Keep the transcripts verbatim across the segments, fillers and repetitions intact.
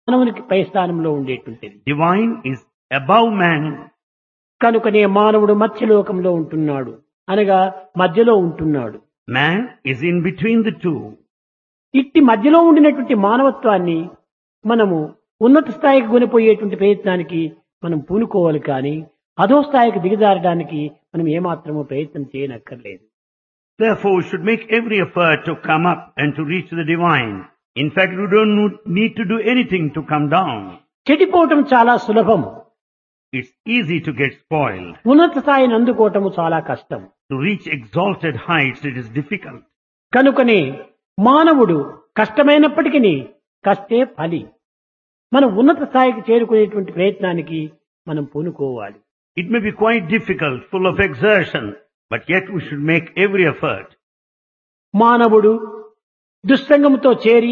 మానవునికి పై స్థానంలో ఉండేటువంటిది. Divine is above man. కనుకనే మానవుడు మధ్యలోకంలో ఉంటున్నాడు, అనగా మధ్యలో ఉంటున్నాడు. Man is in between the two. ఇట్టి మధ్యలో ఉండినటువంటి మానవత్వాన్ని మనము ఉన్నత స్థాయికి కొనిపోయేటువంటి ప్రయత్నానికి మనం పూనుకోవాలి, కానీ అధో స్థాయికి దిగజారడానికి మనం ఏమాత్రమూ ప్రయత్నం చేయనక్కర్లేదు. Therefore, we should make every effort to come up and to reach the divine. In fact, we don't need to do anything to come down. చెడిపోవటం చాలా సులభం, It's easy to get spoiled. ఉన్నత స్థాయిని అందుకోవటము చాలా కష్టం. To reach exalted heights, it is difficult. కనుకనే మానవుడు కష్టమైనప్పటికీ కష్టే ఫలి. మనం ఉన్నత స్థాయికి చేరుకునేటువంటి ప్రయత్నానికి మనం పూనుకోవాలి. It may be quite difficult, full of exertion, but yet we should make every effort. మానవుడు దుస్సంగముతో చేరి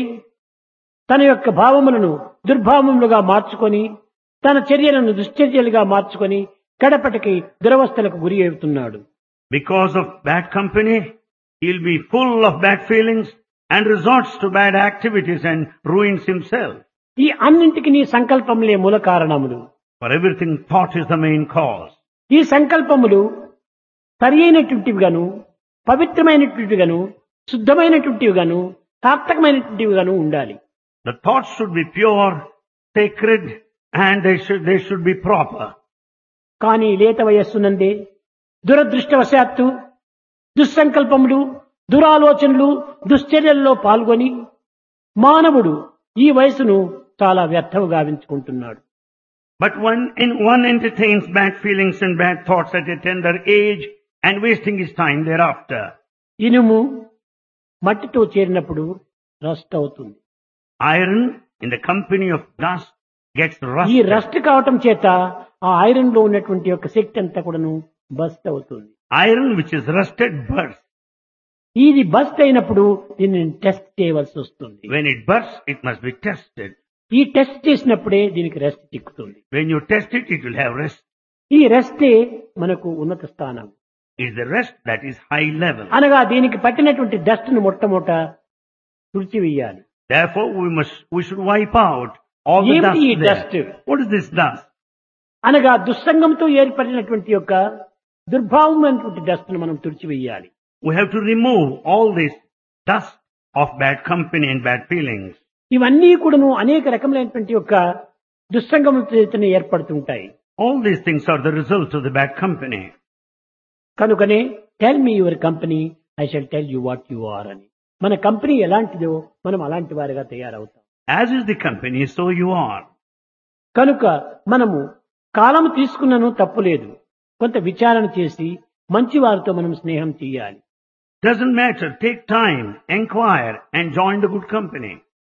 తన యొక్క భావములను దుర్భావములుగా మార్చుకొని తన చర్యలను దుశ్చర్యలుగా మార్చుకొని కడపటికి దురవస్థలకు గురి అవుతున్నాడు. Because of bad company, he'll be full of bad feelings and resorts to bad activities and ruins himself. ఈ అన్నింటికి నీ సంకల్పములే మూల కారణములు. For everything, thought is the main cause. ఈ సంకల్పములు సరి అయినటువంటివిగాను, పవిత్రమైనటువంటివిగాను, శుద్ధమైనటువంటివిగాను, సార్థకమైనటువంటివిగాను ఉండాలి. The thoughts should be pure, sacred, and they should, they should be proper. కానీ లేత వయస్సునందే దురదృష్టవశాత్తు దుస్సంకల్పములు, దురాలోచనలు, దుశ్చర్యల్లో పాల్గొని మానవుడు ఈ వయసును చాలా వ్యర్థము గావించుకుంటున్నాడు. But when in one entertains bad feelings and bad thoughts at a tender age and wasting his time thereafter. ఇనుము మట్టితో చేరినప్పుడు రస్ట్ అవుతుంది. Iron in the company of dust gets ఈ rusted. రస్ట్ కావటం చేత ఆ ఐరన్ లో ఉన్నటువంటి యొక్క శక్తి అంతా కూడాను బస్ట్ అవుతుంది. Iron which is rusted bursts. ఇది బస్ట్ అయినప్పుడు దీన్ని టెస్ట్ చేయవలసి వస్తుంది. When it bursts, it must be tested. ఈ టెస్ట్ చేసినప్పుడే దీనికి rest చిక్కుతుంది. When you test it, it will have rest. ఈ రెస్టే మనకు ఉన్నత స్థానం. Is the rest that is high level. అనగా దీనికి పట్టినటువంటి డస్ట్ ను మొట్టమొదట తుడిచివేయాలి. Therefore, we must, we should wipe out all the ఏమిటి ఈ dust dust? there. What is this dust? అనగా దుస్సంగంతో ఏర్పడినటువంటి యొక్క దుర్భావమైనటువంటి డస్ట్ ను మనం తుడిచివేయాలి. We have to remove all this dust of bad company and bad feelings. ఇవన్నీ కూడాను అనేక రకములైనటువంటి యొక్క దుస్సంగములతో ఏర్పడుతుంటాయి. All these things are the result of the bad company. కనుకనే tell me your company, I shall tell you what you are అని. మన company ఎలాంటిదో మనం అలాంటి వారిగా తయారవుతాం. As is the company, so you are. కనుక మనము కాలము తీసుకున్నను తప్పులేదు, కొంత విచారణ చేసి మంచి వారితో మనం స్నేహం చేయాలి. Doesn't matter. Take time, inquire, and join the good company.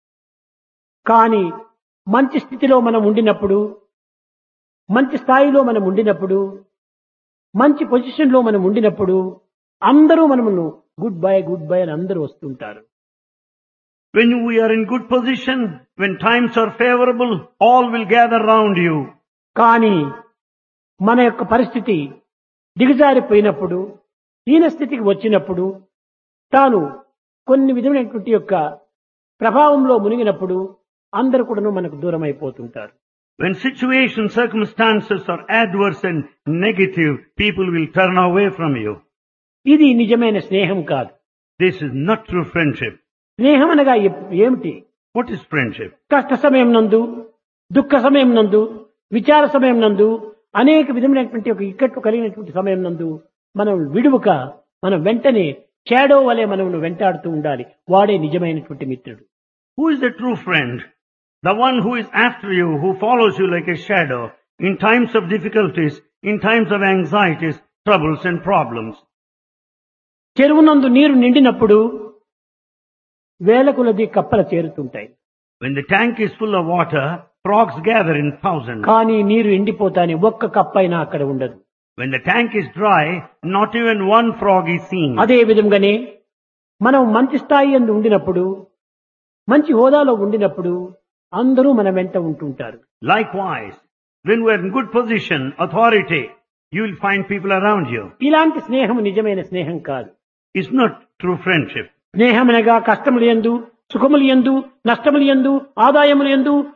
కానీ మంచి స్థితిలో మనం ఉండినప్పుడు, మంచి స్థాయిలో మనం ఉండినప్పుడు, మంచి పొజిషన్ లో మనం ఉండినప్పుడు అందరూ మనమును గుడ్ బై గుడ్ బై అని అందరూ వస్తుంటారు. When we are in good position, when times are favorable, all will gather round you. కానీ మన యొక్క పరిస్థితి దిగజారిపోయినప్పుడు, హీన స్థితికి వచ్చినప్పుడు, తాను కొన్ని విధమైనటువంటి యొక్క ప్రభావంలో మునిగినప్పుడు అందరూ కూడాను మనకు దూరం అయిపోతుంటారు. When situations, circumstances are adverse and negative, people will turn away from you. ఇది నిజమైన స్నేహం కాదు. This is not true friendship. స్నేహం అనగా ఏ- ఏమిటి? What is friendship? కష్ట సమయం నందు, దుఃఖ సమయం నందు, విచార సమయం నందు, అనేక విధమైనటువంటి ఒక ఇక్కట్లు కలిగినటువంటి సమయం నందు మనం విడువక మనం వెంటనే షాడో వలె మనం వెంటాడుతూ ఉండాలి. వాడే నిజమైనటువంటి మిత్రుడు. Who is the true friend? The one who is after you, who follows you like a shadow in times of difficulties, in times of anxieties, troubles and problems. చెరువునందు నీరు నిండినప్పుడు వేల కొలది కప్పలు చేరుతుంటాయి. When the tank is full of water, frogs gather in thousands. కానీ నీరు ఎండిపోతానే ఒక్క కప్పైనా అక్కడ ఉండదు. When the tank is dry, not even one frog is seen. అదే విధంగానే మనం మంచి స్థాయి యందు ఉండినప్పుడు, మంచి హోదాలో ఉండినప్పుడు అందరూ మన వెంట ఉంటుంటారు. Likewise, when we are in good position, authority, you will find people around you. ఇలాంటి స్నేహం నిజమైన స్నేహం కాదు. It's not true friendship. స్నేహం అనగా కష్టములు యందు, సుఖములు యందు, నష్టములు యందు, ఆదాయములు యందు